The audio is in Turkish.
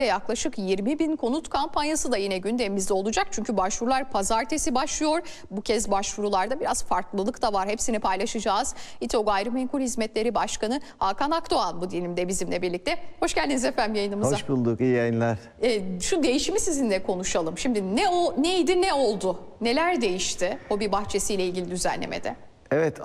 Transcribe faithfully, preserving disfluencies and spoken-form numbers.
Yaklaşık yirmi bin konut kampanyası da yine gündemimizde olacak. Çünkü başvurular pazartesi başlıyor. Bu kez başvurularda biraz farklılık da var. Hepsini paylaşacağız. İTO Gayrimenkul Hizmetleri Başkanı Hakan Akdoğan bu dilimde bizimle birlikte. Hoş geldiniz efendim yayınımıza. Hoş bulduk, iyi yayınlar. E, şu değişimi sizinle konuşalım. Şimdi ne o neydi ne oldu? Neler değişti hobi bahçesiyle ilgili düzenlemede? Evet,